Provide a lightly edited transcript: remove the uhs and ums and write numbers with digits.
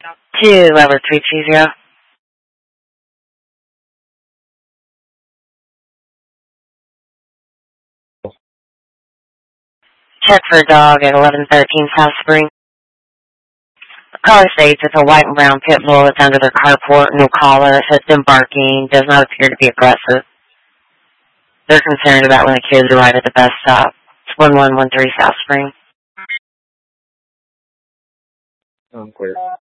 2 level 320. Check for a dog at 1113 South Spring. The caller states it's a white and brown pit bull that's under their carport, no collar, has been barking, does not appear to be aggressive. They're concerned about when the kids arrive at the bus stop. It's 1113 South Spring. Clear.